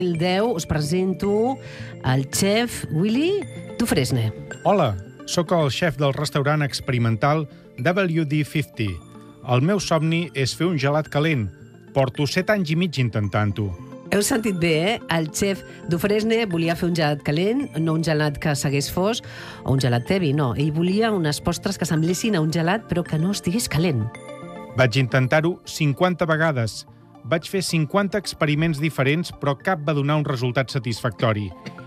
2010 us presento el xef Willy Dufresne. Hola, sóc el xef del restaurant experimental WD50. El meu somni és fer un gelat calent. Porto 7 anys i mig intentant-ho. Heu sentit bé, eh? El xef Dufresne volia fer un gelat calent, no un gelat que s'hagués fos, o un gelat tevi, no. Ell volia unes postres que semblessin a un gelat, però que no estigués calent. Vaig intentar-ho 50 vegades. Vaig fer 50 experiments diferents, però cap va donar un resultat satisfactori.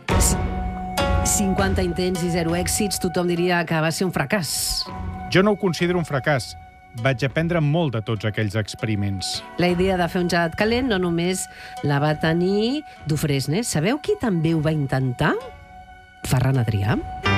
50 intents i 0 èxits, tothom diria que va ser un fracàs. Jo no ho considero un fracàs. Vaig aprendre molt de tots aquells experiments. La idea de fer un gelat calent no només la va tenir Dufresne. Sabeu qui també ho va intentar? Ferran Adrià.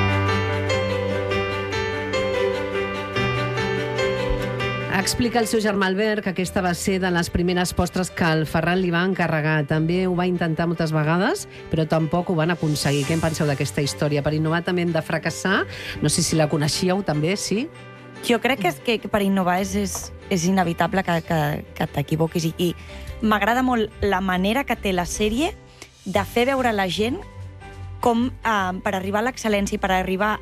Explica el seu germà Albert que aquesta va ser de les primeres postres que el Ferran li va encarregar. També ho va intentar moltes vegades, però tampoc ho van aconseguir. Què en penseu d'aquesta història? Per innovar també hem de fracassar. No sé si la coneixíeu també, sí? Jo crec que per innovar és inevitable que t'equivoquis. I m'agrada molt la manera que té la sèrie de fer veure a la gent com per arribar a l'excel·lència i per arribar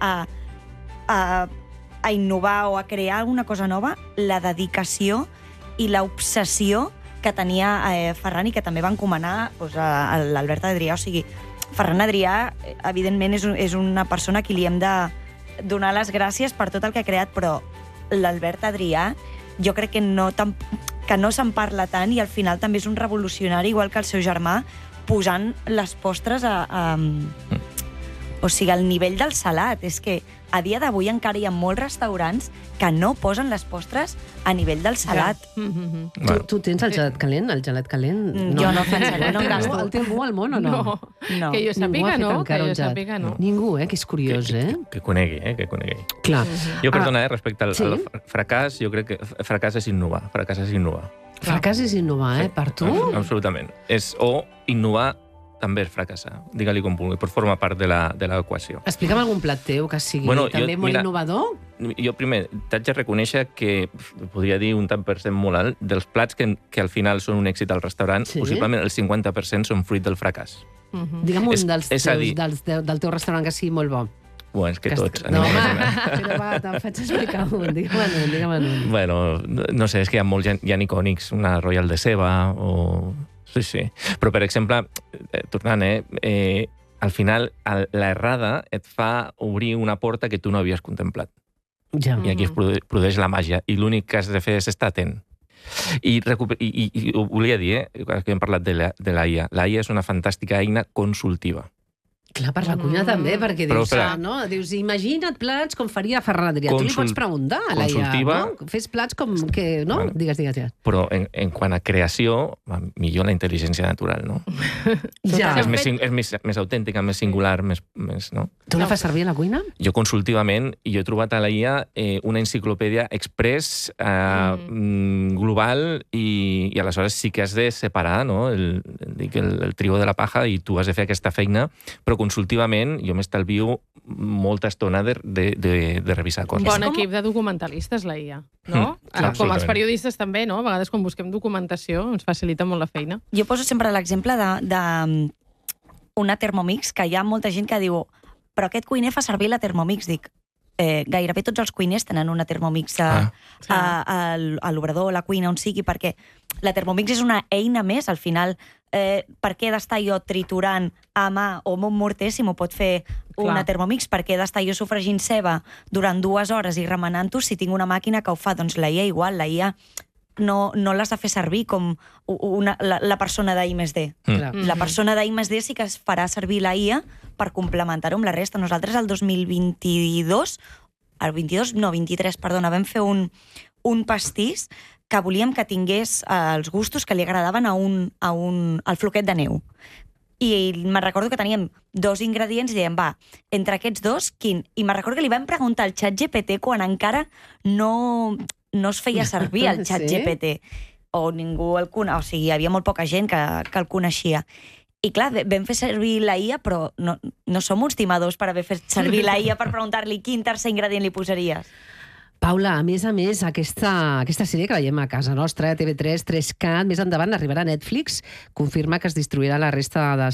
a innovar o a crear alguna cosa nova, la dedicació i l'obsessió que tenia Ferran i que també va encomanar a l'Albert Adrià. O sigui, Ferran Adrià, evidentment, és una persona a qui li hem de donar les gràcies per tot el que ha creat, però l'Albert Adrià jo crec que no se'n parla tant i al final també és un revolucionari, igual que el seu germà, posant les postres o sigui, al nivell del salat. És que a dia d'avui encara hi ha molts restaurants que no posen les postres a nivell del salat. Ja. Tu tens el gelat calent? El gelat calent? Jo no faig salat, no gasto. El té algú al món o no? No. Que jo sàpiga, no. Ningú, que és curiós, Que conegui, que conegui. Clar. Jo, perdona, respecte al fracàs, jo crec que fracàs és innovar. Fracàs és innovar. Fracàs és innovar, per tu? Absolutament. O innovar també és fracassar. Digue-li com vulgui, però forma part de l'equació. Explica'm algun plat teu que sigui també molt innovador. Jo primer t'haig de reconèixer que, podria dir un tant per cent molt alt, dels plats que al final són un èxit al restaurant, possiblement el 50% són fruit del fracàs. Digue'm un del teu restaurant que sigui molt bo. Bueno, és que tots. No, home, però va, te'n faig explicar un. Digue'm un. Bueno, no sé, és que hi ha molts, hi ha icònics, una Royal de ceba o... Sí. Però, per exemple, tornant, al final, l'errada et fa obrir una porta que tu no havies contemplat. Ja. I aquí es produeix la màgia. I l'únic que has de fer és estar atent. I ho volia dir, que hem parlat de la IA. La IA és una fantàstica eina consultiva. Clar, per la cuina també, perquè dius, imagina't plats com faria Ferran Adrià. Tu li pots preguntar a la IA, no? Fes plats com que... No? Digues. Però en quant a creació, millor la intel·ligència natural, no? Ja. És més autèntica, més singular, més... no? Tu la fas servir a la cuina? Jo consultivament, i jo he trobat a la IA una enciclopèdia express, global, i aleshores sí que has de separar, no? El trigo de la paja, i tu has de fer aquesta feina, però consultivament jo m'estalvio molta estona de revisar coses. Bon equip de documentalistes, la IA, no? Com els periodistes també, no? A vegades quan busquem documentació ens facilita molt la feina. Jo poso sempre l'exemple d'una Thermomix, que hi ha molta gent que diu però aquest cuiner fa servir la Thermomix. Dic, gairebé tots els cuiners tenen una Thermomix a l'obrador, a la cuina, on sigui, perquè la Thermomix és una eina més, al final. Per què he d'estar jo triturant a mà o amb un morter si m'ho pot fer una Thermomix? Per què he d'estar jo sofregint ceba durant 2 hores i remenant-ho si tinc una màquina que ho fa? Doncs la IA igual, la IA no l'has de fer servir com la persona d'I+D. La persona d'I+D sí que es farà servir la IA per complementar-ho amb la resta. Nosaltres el 2022, el 23, vam fer un pastís que volíem que tingués els gustos que li agradaven al floquet de neu. I me'n recordo que teníem 2 ingredients i dèiem, entre aquests 2, quin? I me'n recordo que li vam preguntar al ChatGPT quan encara no es feia servir el ChatGPT. O ningú el coneixia, o sigui, hi havia molt poca gent que el coneixia. I clar, vam fer servir la IA, però no som uns timadors per haver fet servir la IA per preguntar-li quin tercer ingredient li posaries. Paula, a més, aquesta sèrie que veiem a casa nostra, TV3, 3CAT, més endavant arribarà a Netflix, confirma que es distribuirà la resta de